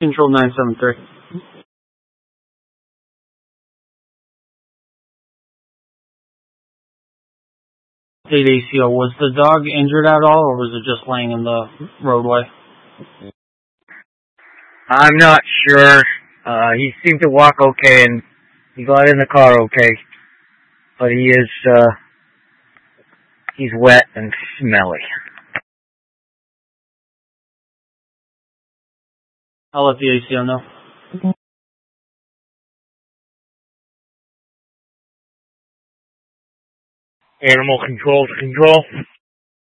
Control 973. ACO, was the dog injured at all, or was it just laying in the roadway? I'm not sure. He seemed to walk okay, and he got in the car okay. But he's wet and smelly. I'll let the ACO know. Animal control to control.